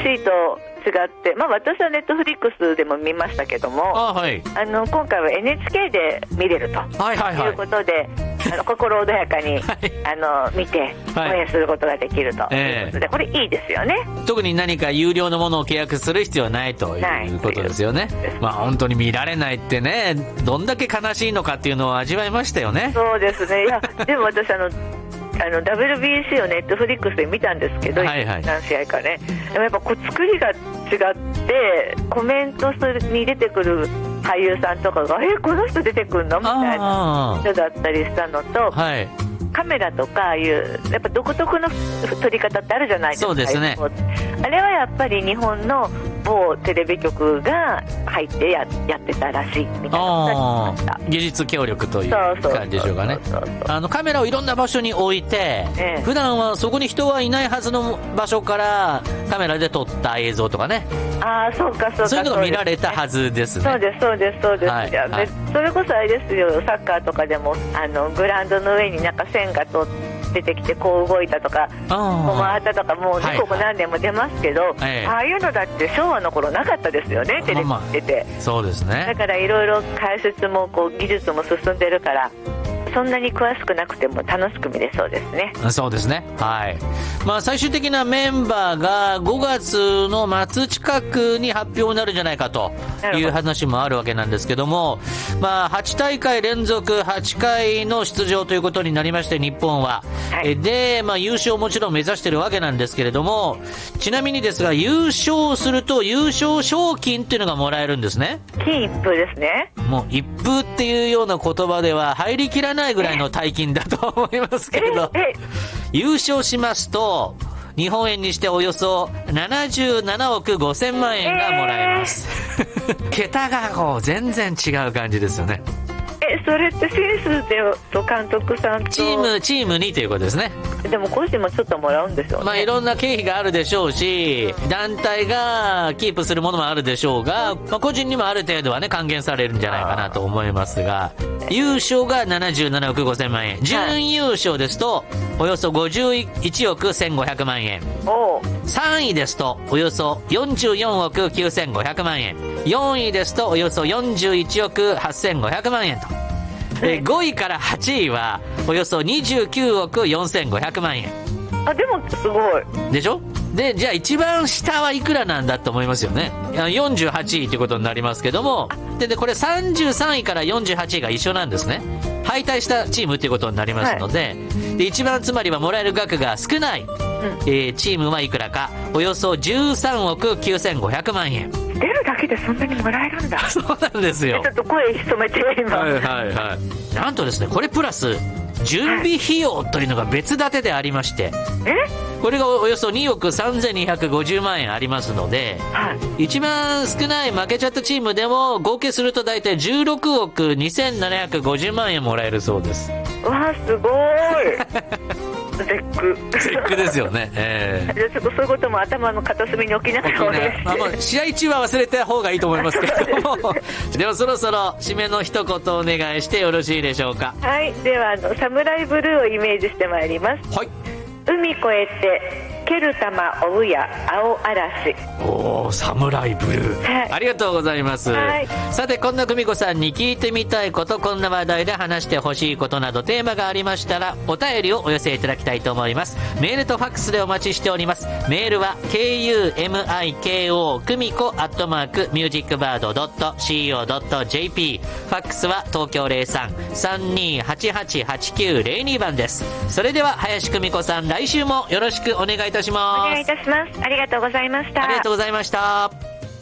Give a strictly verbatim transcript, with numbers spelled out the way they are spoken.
シー と違って、まあ、私はネットフリックスでも見ましたけども、 あ、はい、あの今回は エヌエイチケー で見れると、はいはいはい、いうことで、あの心穏やかに、はい、あの見て応援することができるということで、えー、これいいですよね。 特に何か有料のものを契約する必要はないということですよね。まあ、本当に見られないってね、どんだけ悲しいのかっていうのを味わいましたよね。 そうですね。いやでも私あのあの ダブリュービーシー をネットフリックスで見たんですけど、はいはい、何試合かね、でもやっぱこう作りが違ってコメントに出てくる俳優さんとかがえこの人出てくるのみたいな人だったりしたのと、はい、カメラとかああいうやっぱ独特の撮り方ってあるじゃないですか。 そうですね。 あれはやっぱり日本の某テレビ局が入って や, やってたらしいみたいなました。技術協力という感じでしょうかね。あのカメラをいろんな場所に置いて、ええ、普段はそこに人はいないはずの場所からカメラで撮った映像とかね、 ああそうかそうか、 そういうのが見られたはずですね。 そうですそうですそうです、はいはい、それこそあれですよ、サッカーとかでもあのグラウンドの上になんか線がと出てきてこう動いたとかこう回ったとかもうね、はいはい、ここ何年も出ますけど、ええ、ああいうのだって昭和の頃なかったですよね、テレビ出て、 まあ、そうですね。 だからいろいろ解説もこう技術も進んでるからそんなに詳しくなくても楽しく見れそうですね。 そうですね、はい。まあ、最終的なメンバーがごがつの末近くに発表になるんじゃないかという話もあるわけなんですけども、まあ、はちたいかい連続はちかいの出場ということになりまして日本は、はい、で、まあ、優勝をもちろん目指しているわけなんですけれども、ちなみにですが優勝すると優勝賞金っていうのがもらえるんですね。 金一封ですね。 もう一封っていうような言葉では入りきらないぐらいの大金だと思いますけれど、優勝しますと日本円にしておよそななじゅうななおくごせんまんえんがもらえます、えー、桁がこう全然違う感じですよね。 え、それって選手でと監督さんとチームチームにということですね。 でも個人もちょっともらうんでしょうね。 まあいろんな経費があるでしょうし、団体がキープするものもあるでしょうが、まあ、個人にもある程度はね還元されるんじゃないかなと思いますが、優勝がななじゅうななおくごせんまんえん、準優勝ですとおよそごじゅういちおくせんごひゃくまんえん、さんいですとおよそよんじゅうよんおくきゅうせんごひゃくまんえん、よんいですとおよそよんじゅういちおくはっせんごひゃくまんえんと、えごいからはちいはおよそにじゅうきゅうおくよんせんごひゃくまんえん。 あ、でもすごいでしょ。で、じゃあ一番下はいくらなんだと思いますよね。よんじゅうはちいということになりますけども、で、でこれさんじゅうさんいからよんじゅうはちいが一緒なんですね。敗退したチームということになりますので、はい、で一番つまりはもらえる額が少ない、うん、えー、チームはいくらか、およそじゅうさんおくきゅうせんごひゃくまんえん。 出るだけでそんなにもらえるんだ。 そうなんですよ。 ちょっと声潜めて今。 はいはいはい。なんとですね、これプラス準備費用というのが別立てでありまして、 えこれがおよそにおくさんぜんにひゃくごじゅうまんえんありますので、はい、一番少ない負けちゃったチームでも合計すると大体じゅうろくおくにせんななひゃくごじゅうまんえんもらえるそうです。 わあすごい絶句絶句ですよね、えー、 じゃあちょっとそういうことも頭の片隅に置きながらお願いして、 まあ、もう試合中は忘れた方がいいと思いますけれどもでもそろそろ締めの一言お願いしてよろしいでしょうか。 はい、ではあのサムライブルーをイメージしてまいります。はい。海越えてケルタマ追うや青嵐。 おー、サムライブルー、はい、ありがとうございます、はい、さてこんな久美子さんに聞いてみたいこと、こんな話題で話してほしいことなどテーマがありましたらお便りをお寄せいただきたいと思います。メールとファックスでお待ちしております。メールは ケーユーエムアイケーオー 久美子アットマークミュージックバードドットシーオードットジェーピー、ファックスは東京 ゼロさん さんにーはちはちはちきゅうゼロに 番です。それでは林久美子さん、来週もよろしくお願いいたします。 お願いいたします。ありがとうございました。 ありがとうございました。